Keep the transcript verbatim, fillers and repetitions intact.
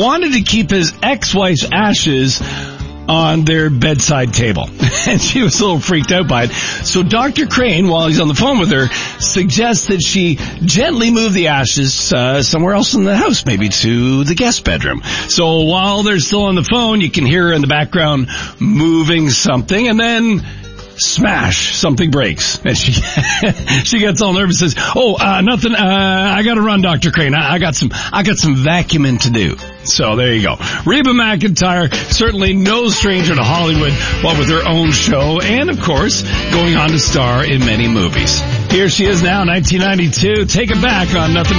wanted to keep his ex-wife's ashes on their bedside table. And she was a little freaked out by it. So Doctor Crane, while he's on the phone with her, suggests that she gently move the ashes uh, somewhere else in the house, maybe to the guest bedroom. So while they're still on the phone, you can hear her in the background moving something, and then smash, something breaks. And she she gets all nervous and says, oh, uh, nothing, uh, I gotta run, Doctor Crane. I, I got some, I got some vacuuming to do. So there you go. Reba McEntire, certainly no stranger to Hollywood, what with her own show, and of course, going on to star in many movies. Here she is now, nineteen ninety-two. Take it back on Nothing